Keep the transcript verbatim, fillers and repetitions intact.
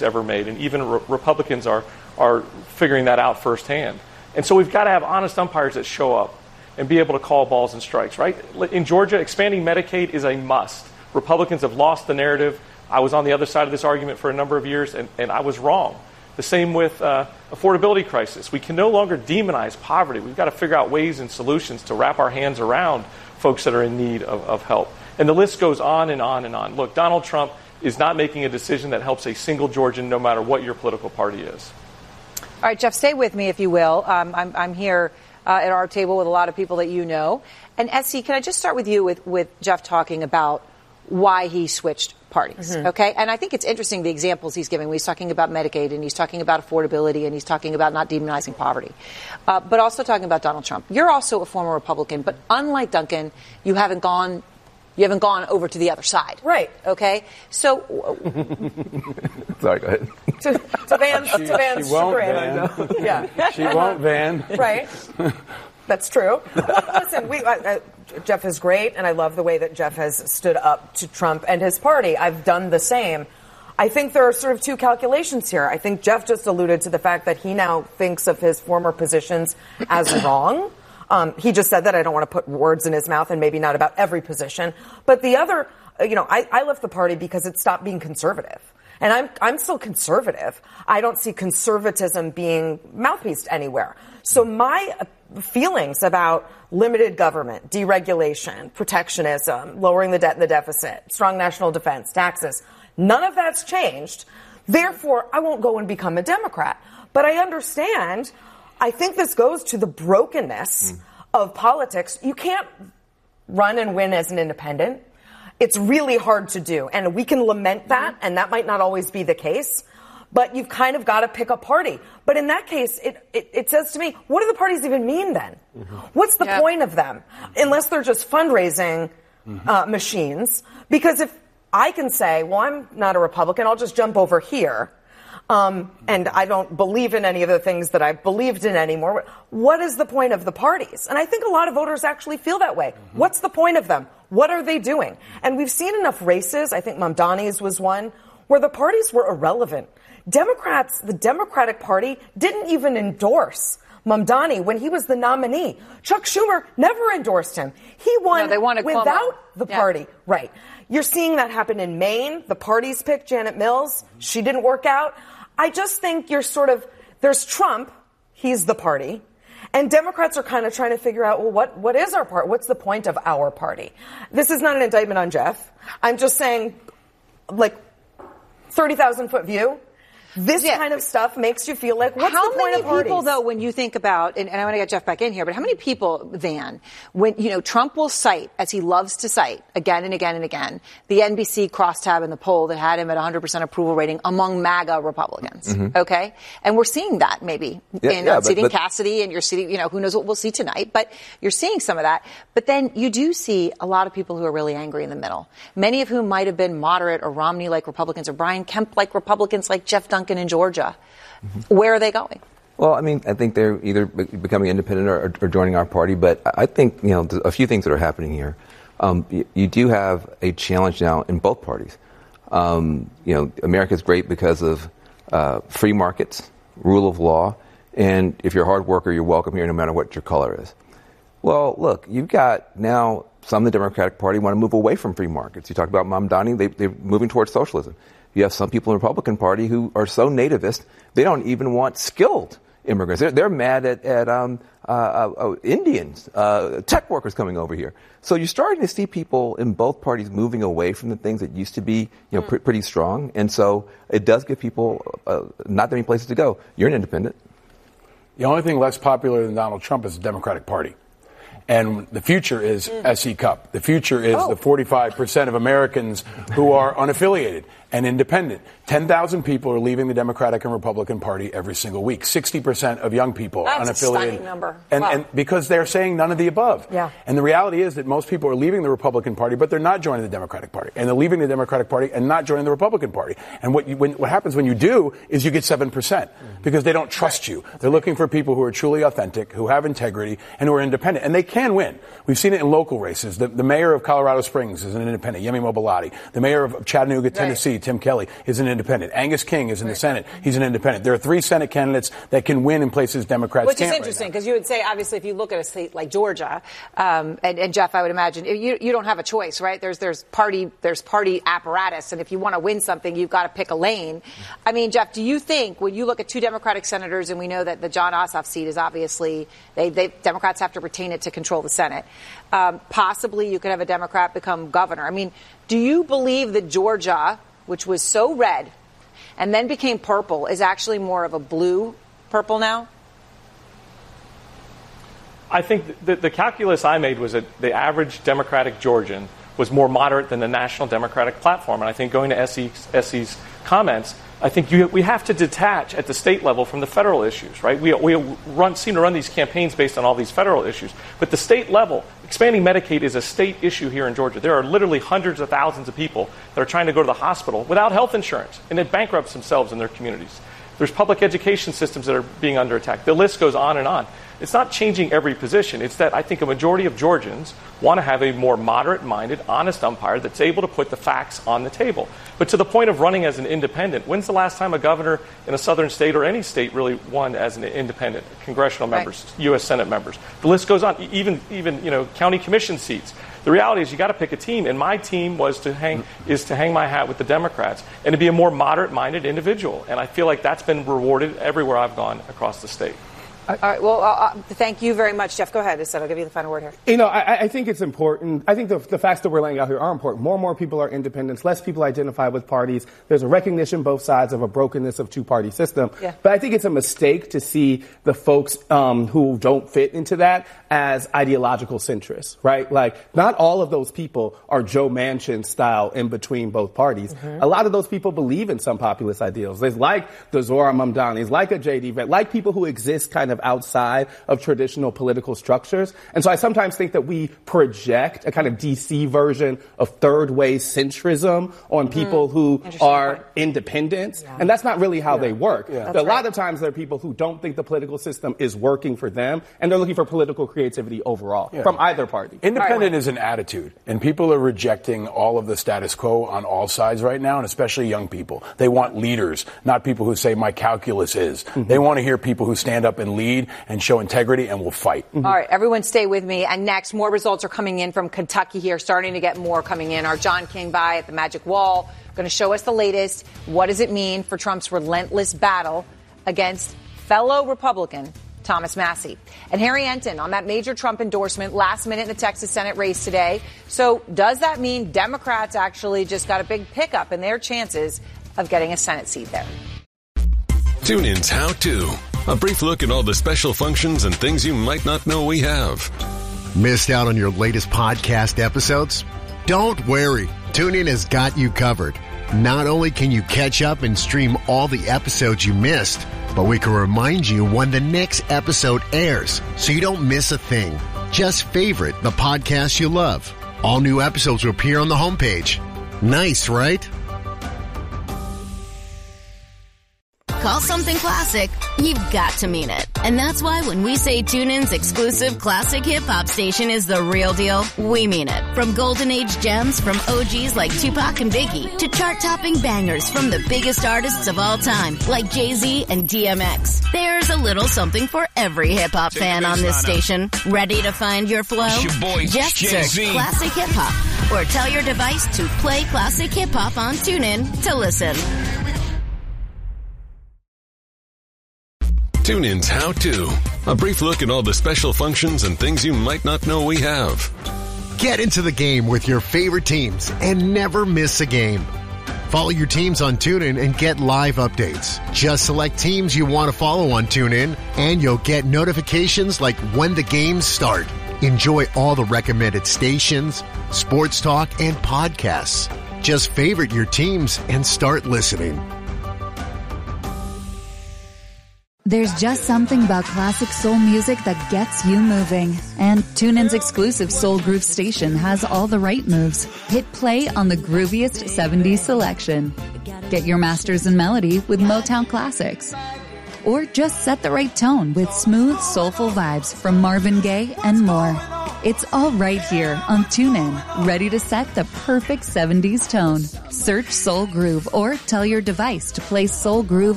ever made, and even re- Republicans are are figuring that out firsthand. And so we've got to have honest umpires that show up and be able to call balls and strikes, right? In Georgia, expanding Medicaid is a must. Republicans have lost the narrative. I was on the other side of this argument for a number of years, and, and I was wrong. The same with uh, affordability crisis. We can no longer demonize poverty. We've got to figure out ways and solutions to wrap our hands around folks that are in need of, of help. And the list goes on and on and on. Look, Donald Trump is not making a decision that helps a single Georgian, no matter what your political party is. All right, Jeff, stay with me, if you will. Um, I'm, I'm here uh, at our table with a lot of people that you know. And, Essie, can I just start with you with, with Jeff talking about why he switched parties, mm-hmm. okay? And I think it's interesting, the examples he's giving. He's talking about Medicaid, and he's talking about affordability, and he's talking about not demonizing poverty, uh, but also talking about Donald Trump. You're also a former Republican, but unlike Duncan, you haven't gone you haven't gone over to the other side. Right. Okay? So... Sorry, go ahead. To, to Van's, she, to Van's she won't, chagrin. Van. Yeah. She won't, Van. Right. That's true. Listen, we, uh, uh, Jeff is great, and I love the way that Jeff has stood up to Trump and his party. I've done the same. I think there are sort of two calculations here. I think Jeff just alluded to the fact that he now thinks of his former positions as wrong. Um, he just said that. I don't want to put words in his mouth, and maybe not about every position. But the other, you know, I, I left the party because it stopped being conservative. And I'm I'm still conservative. I don't see conservatism being mouthpieced anywhere. So my feelings about limited government, deregulation, protectionism, lowering the debt and the deficit, strong national defense, taxes, none of that's changed. Therefore, I won't go and become a Democrat. But I understand, I think this goes to the brokenness mm. of politics. You can't run and win as an independent. It's really hard to do, and we can lament that, and that might not always be the case, but you've kind of got to pick a party. But in that case, it, it, it says to me, what do the parties even mean then? Mm-hmm. What's the yeah. point of them? Unless they're just fundraising mm-hmm. uh, machines. Because if I can say, well, I'm not a Republican, I'll just jump over here, um, and I don't believe in any of the things that I've believed in anymore, what is the point of the parties? And I think a lot of voters actually feel that way. Mm-hmm. What's the point of them? What are they doing? And we've seen enough races, I think Mamdani's was one, where the parties were irrelevant. Democrats, the Democratic Party, didn't even endorse Mamdani when he was the nominee. Chuck Schumer never endorsed him. He won no, they wanted without Cuomo. the yeah. party. Right. You're seeing that happen in Maine. The parties picked Janet Mills. She didn't work out. I just think you're sort of, there's Trump. He's the party. And Democrats are kind of trying to figure out, well, what, what is our part? What's the point of our party? This is not an indictment on Jeff. I'm just saying, like, thirty thousand foot view. This yeah. kind of stuff makes you feel like, what's how the point of parties? How many people, though, when you think about, and, and I want to get Jeff back in here, but how many people, Van, when, you know, Trump will cite, as he loves to cite, again and again and again, the N B C crosstab in the poll that had him at one hundred percent approval rating among MAGA Republicans, mm-hmm. okay? And we're seeing that, maybe, yeah, in yeah, uh, but, seating but, Cassidy, and you're seating, you know, who knows what we'll see tonight, but you're seeing some of that. But then you do see a lot of people who are really angry in the middle, many of whom might have been moderate or Romney-like Republicans or Brian Kemp-like Republicans like Jeff Duncan in Georgia. Mm-hmm. Where are they going? Well, I mean, I think they're either becoming independent or, or joining our party. But I think, you know, a few things that are happening here. Um, you, you do have a challenge now in both parties. Um, you know, America's great because of uh, free markets, rule of law, and if you're a hard worker, you're welcome here no matter what your color is. Well, look, you've got now some of the Democratic Party want to move away from free markets. You talked about Mamdani, they, they're moving towards socialism. You have some people in the Republican Party who are so nativist, they don't even want skilled immigrants. They're, they're mad at, at um, uh, uh, Indians, uh, tech workers coming over here. So you're starting to see people in both parties moving away from the things that used to be, you know, pr- pretty strong. And so it does give people uh, not that many places to go. You're an independent. The only thing less popular than Donald Trump is the Democratic Party. And the future is mm. S E Cup. The future is oh. the forty-five percent of Americans who are unaffiliated and independent. ten thousand people are leaving the Democratic and Republican Party every single week. sixty percent of young people That's unaffiliated. That's a stunning number. And, wow. and because they're saying none of the above. Yeah. And the reality is that most people are leaving the Republican Party, but they're not joining the Democratic Party. And they're leaving the Democratic Party and not joining the Republican Party. And what you, when, what happens when you do is you get seven percent mm-hmm. because they don't trust you. They're looking for people who are truly authentic, who have integrity, and who are independent. And they can win. We've seen it in local races. The, the mayor of Colorado Springs is an independent, Yemi Mobilati. The mayor of Chattanooga, Tennessee, right. Tim Kelly, is an independent. Angus King is in the Senate. He's an independent. There are three Senate candidates that can win in places Democrats Which can't. Which is interesting, because right you would say, obviously, if you look at a state like Georgia, um, and, and Jeff, I would imagine, you, you don't have a choice, right? There's there's party there's party apparatus, and if you want to win something, you've got to pick a lane. I mean, Jeff, do you think, when you look at two Democratic senators, and we know that the John Ossoff seat is obviously, they, they Democrats have to retain it to control the Senate, um, possibly you could have a Democrat become governor. I mean, do you believe that Georgia, which was so red and then became purple, is actually more of a blue purple now? I think the, the calculus I made was that the average Democratic Georgian was more moderate than the National Democratic Platform. And I think, going to S E's comments, I think you, we have to detach at the state level from the federal issues, right? We, we run, seem to run these campaigns based on all these federal issues. But the state level, expanding Medicaid is a state issue here in Georgia. There are literally hundreds of thousands of people that are trying to go to the hospital without health insurance, and it bankrupts themselves and their communities. There's public education systems that are being under attack. The list goes on and on. It's not changing every position. It's that I think a majority of Georgians want to have a more moderate-minded, honest umpire that's able to put the facts on the table. But to the point of running as an independent, when's the last time a governor in a southern state or any state really won as an independent? Congressional members, right. U S Senate members. The list goes on. Even, even you know, county commission seats. The reality is you got to pick a team, and my team was to hang is to hang my hat with the Democrats and to be a more moderate-minded individual. And I feel like that's been rewarded everywhere I've gone across the state. All right. Well, uh, thank you very much, Jeff. Go ahead. I'll give you the final word here. You know, I, I think it's important. I think the, the facts that we're laying out here are important. More and more people are independents. Less people identify with parties. There's a recognition both sides of a brokenness of two-party system. Yeah. But I think it's a mistake to see the folks um, who don't fit into that as ideological centrists, right? Like, not all of those people are Joe Manchin style in between both parties. Mm-hmm. A lot of those people believe in some populist ideals. There's like the Zora Mamdani's, like a J D Vance, like people who exist kind of outside of traditional political structures. And so I sometimes think that we project a kind of D C version of third way centrism on mm. people who are point. independents. Yeah. And that's not really how yeah. they work. Yeah. A right. lot of times there are people who don't think the political system is working for them, and they're looking for political creativity overall yeah. from either party. Independent right. is an attitude, and people are rejecting all of the status quo on all sides right now, and especially young people. They want leaders, not people who say my calculus is. Mm-hmm. They want to hear people who stand up and lead and show integrity and will fight. Mm-hmm. All right, everyone stay with me. And next, more results are coming in from Kentucky here, starting to get more coming in. Our John King by at the Magic Wall going to show us the latest. What does it mean for Trump's relentless battle against fellow Republican Thomas Massie? And Harry Enton on that major Trump endorsement last minute in the Texas Senate race today. So does that mean Democrats actually just got a big pickup in their chances of getting a Senate seat there? TuneIn's How To. A brief look at all the special functions and things you might not know we have. Missed out on your latest podcast episodes? Don't worry. TuneIn has got you covered. Not only can you catch up and stream all the episodes you missed, but we can remind you when the next episode airs so you don't miss a thing. Just favorite the podcast you love. All new episodes will appear on the homepage. Nice, right? Call something classic, you've got to mean it. And that's why when we say TuneIn's exclusive classic hip-hop station is the real deal, we mean it. From golden age gems from O Gs like Tupac and Biggie to chart-topping bangers from the biggest artists of all time like Jay-Z and D M X. There's a little something for every hip-hop fan on this station. Ready to find your flow? Your boy, Just Jay-Z. search Classic Hip-Hop or tell your device to play Classic Hip-Hop on TuneIn to listen. TuneIn's How To. A brief look at all the special functions and things you might not know we have. Get into the game with your favorite teams and never miss a game. Follow your teams on TuneIn and get live updates. Just select teams you want to follow on TuneIn, and you'll get notifications like when the games start. Enjoy all the recommended stations, sports talk, and podcasts. Just favorite your teams and start listening. There's just something about classic soul music that gets you moving. And TuneIn's exclusive Soul Groove station has all the right moves. Hit play on the grooviest seventies selection. Get your masters in melody with Motown classics. Or just set the right tone with smooth, soulful vibes from Marvin Gaye and more. It's all right here on TuneIn, ready to set the perfect seventies tone. Search Soul Groove or tell your device to play Soul Groove